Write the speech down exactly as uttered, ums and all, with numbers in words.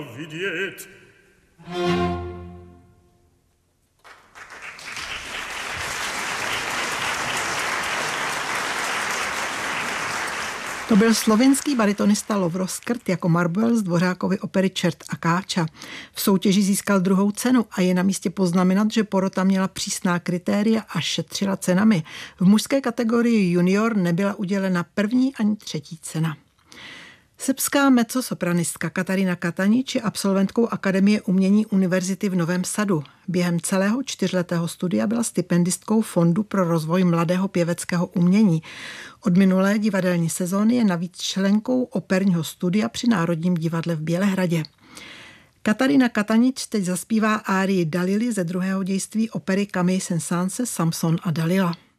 vidiet. To byl slovinský baritonista Lovro Skrt jako Marbuel z Dvořákovy opery Čert a Káča. V soutěži získal druhou cenu a je na místě poznamenat, že porota měla přísná kritéria a šetřila cenami. V mužské kategorii junior nebyla udělena první ani třetí cena. Srbská mezzosopranistka Katarina Katanić je absolventkou Akademie umění Univerzity v Novém Sadu. Během celého čtyřletého studia byla stipendistkou Fondu pro rozvoj mladého pěveckého umění. Od minulé divadelní sezóny je navíc členkou operního studia při Národním divadle v Bělehradě. Katarina Katanić teď zaspívá árii Dalily ze druhého dějství opery Camille Saint-Saëns Samson a Dalila.